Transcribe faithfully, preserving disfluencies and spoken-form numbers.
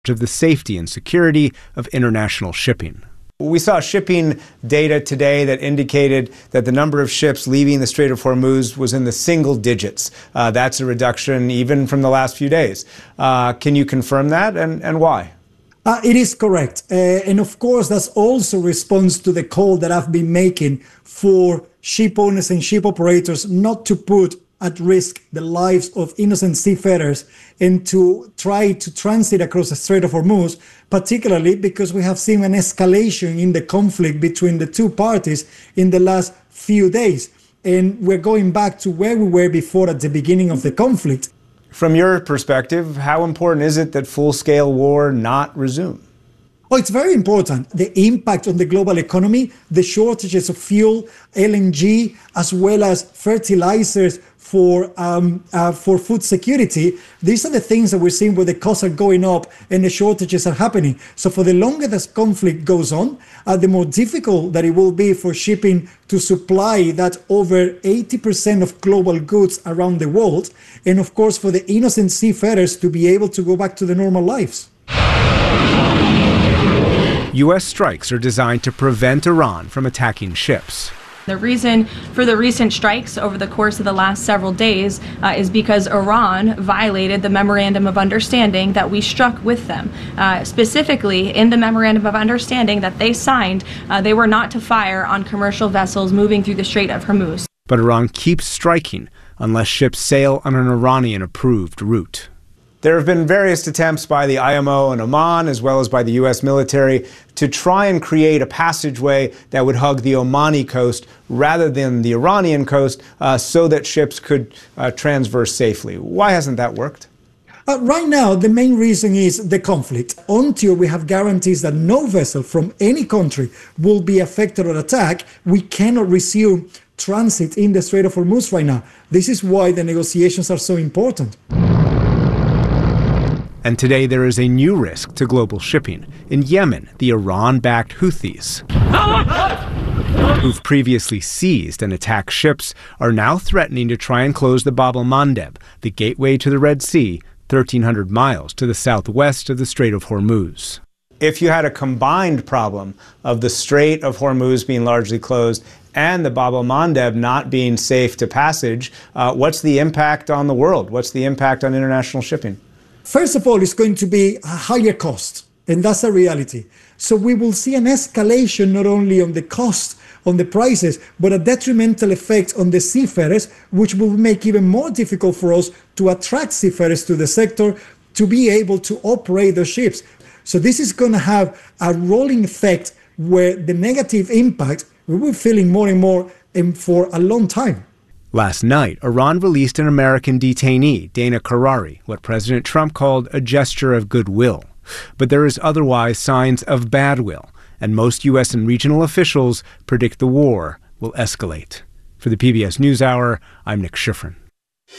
of the safety and security of international shipping. We saw shipping data today that indicated that the number of ships leaving the Strait of Hormuz was in the single digits. Uh, that's a reduction even from the last few days. Uh, can you confirm that, and, and why? Uh, it is correct. Uh, and of course, that's also response to the call that I've been making for ship owners and ship operators not to put at risk the lives of innocent seafarers and to try to transit across the Strait of Hormuz, particularly because we have seen an escalation in the conflict between the two parties in the last few days. And we're going back to where we were before at the beginning of the conflict. From your perspective, how important is it that full-scale war not resume? Oh, it's very important. The impact on the global economy, the shortages of fuel, L N G, as well as fertilizers for um, uh, for food security. These are the things that we're seeing where the costs are going up and the shortages are happening. So for the longer this conflict goes on, uh, the more difficult that it will be for shipping to supply that over eighty percent of global goods around the world. And of course, for the innocent seafarers to be able to go back to their normal lives. U S strikes are designed to prevent Iran from attacking ships. The reason for the recent strikes over the course of the last several days uh, is because Iran violated the Memorandum of Understanding that we struck with them. Uh, specifically, in the Memorandum of Understanding that they signed, uh, they were not to fire on commercial vessels moving through the Strait of Hormuz. But Iran keeps striking unless ships sail on an Iranian-approved route. There have been various attempts by the I M O and Oman, as well as by the U S military, to try and create a passageway that would hug the Omani coast rather than the Iranian coast, uh, so that ships could uh, transverse safely. Why hasn't that worked? Uh, right now, the main reason is the conflict. Until we have guarantees that no vessel from any country will be affected or attacked, we cannot resume transit in the Strait of Hormuz right now. This is why the negotiations are so important. And today there is a new risk to global shipping. In Yemen, the Iran-backed Houthis, who've previously seized and attacked ships, are now threatening to try and close the Bab el-Mandeb, the gateway to the Red Sea, thirteen hundred miles to the southwest of the Strait of Hormuz. If you had a combined problem of the Strait of Hormuz being largely closed and the Bab el-Mandeb not being safe to passage, uh, what's the impact on the world? What's the impact on international shipping? First of all, it's going to be a higher cost, and that's a reality. So we will see an escalation not only on the cost, on the prices, but a detrimental effect on the seafarers, which will make it even more difficult for us to attract seafarers to the sector to be able to operate the ships. So this is going to have a rolling effect where the negative impact, we will be feeling more and more and for a long time. Last night, Iran released an American detainee, Dana Karari, what President Trump called a gesture of goodwill. But there is otherwise signs of bad will, and most U S and regional officials predict the war will escalate. For the P B S NewsHour, I'm Nick Schifrin.